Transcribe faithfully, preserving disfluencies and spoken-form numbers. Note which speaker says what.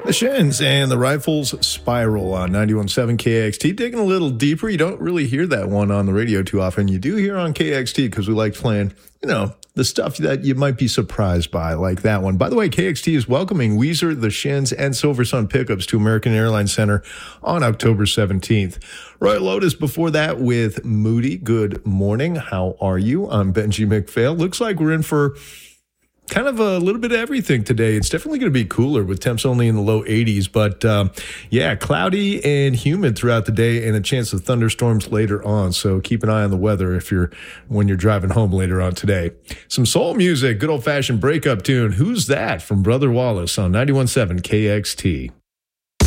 Speaker 1: The Shins and the Rifles Spiral on ninety-one point seven K X T. Digging a little deeper, you don't really hear that one on the radio too often. You do hear on K X T because we like playing, you know, the stuff that you might be surprised by, like that one. By the way, K X T is welcoming Weezer, the Shins, and Silver Sun Pickups to American Airlines Center on October seventeenth. Roy Lotus before that with Moody. Good morning. How are you? I'm Benji McPhail. Looks like we're in for kind of a little bit of everything today. It's definitely going to be cooler with temps only in the low eighties, but um, yeah, cloudy and humid throughout the day and a chance of thunderstorms later on. So keep an eye on the weather if you're when you're driving home later on today. Some soul music, good old fashioned breakup tune. Who's That from Brother Wallace on ninety-one point seven K X T.